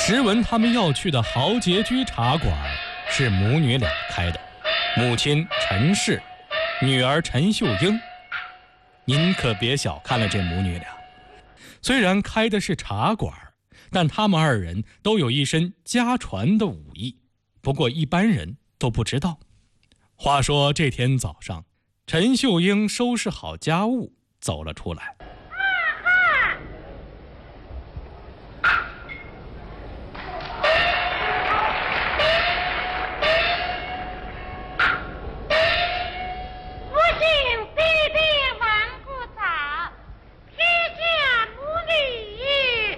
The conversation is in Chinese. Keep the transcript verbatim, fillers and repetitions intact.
实闻他们要去的豪杰居茶馆是母女俩开的，母亲陈氏，女儿陈秀英。您可别小看了这母女俩，虽然开的是茶馆，但他们二人都有一身家传的武艺，不过一般人都不知道。话说这天早上，陈秀英收拾好家务走了出来。